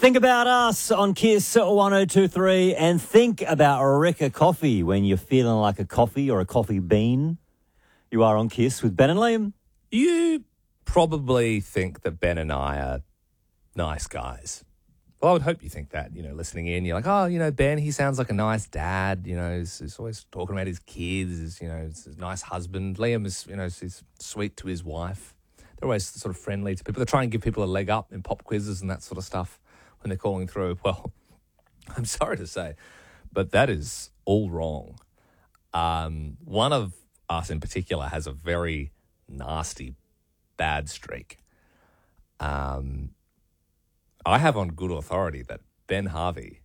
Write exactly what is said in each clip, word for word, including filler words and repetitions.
Think about us on Kiss one oh two three and think about Reka Coffee when you're feeling like a coffee or a coffee bean. You are on Kiss with Ben and Liam. You probably think that Ben and I are nice guys. Well, I would hope you think that, you know, listening in. You're like, oh, you know, Ben, he sounds like a nice dad. You know, he's, he's always talking about his kids. He's, you know, he's a nice husband. Liam is, you know, he's sweet to his wife. They're always sort of friendly to people. They try and give people a leg up in pop quizzes and that sort of stuff when they're calling through. Well, I'm sorry to say, but that is all wrong. Um, one of us in particular has a very nasty, bad streak. Um, I have on good authority that Ben Harvey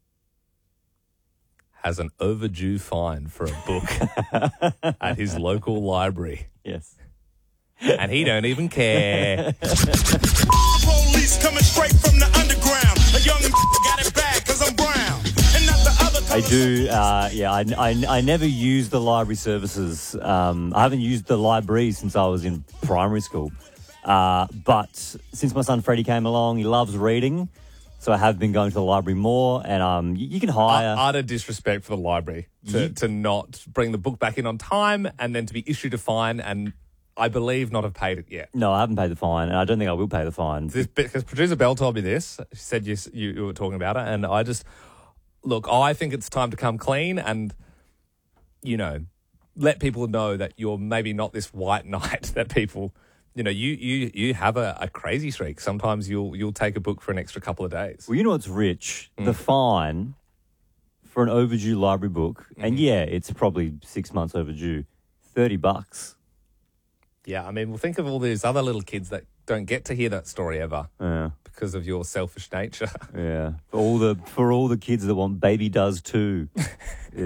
has an overdue fine for a book at his local library. Yes. And he don't even care. Police coming straight from the underground. A young got it bad because I'm brown. And not the other I do, uh, yeah, I, I, I never use the library services. Um, I haven't used the library since I was in primary school. Uh, but since my son Freddie came along, he loves reading. So I have been going to the library more, and um, you, you can hire... Utter disrespect for the library to, You- to not bring the book back in on time and then to be issued a fine and, I believe, not have paid it yet. No, I haven't paid the fine, and I don't think I will pay the fine. This, because producer Belle told me this. She said you, you, you were talking about it, and I just... Look, I think it's time to come clean and, you know, let people know that you're maybe not this white knight that people... You know, you you you have a, a crazy streak. Sometimes you'll you'll take a book for an extra couple of days. Well, you know what's rich? Mm. The fine for an overdue library book, and yeah, it's probably six months overdue, thirty bucks. Yeah, I mean, well, think of all these other little kids that don't get to hear that story ever Yeah, because of your selfish nature. yeah. For all the for all the kids that want Baby Does too, it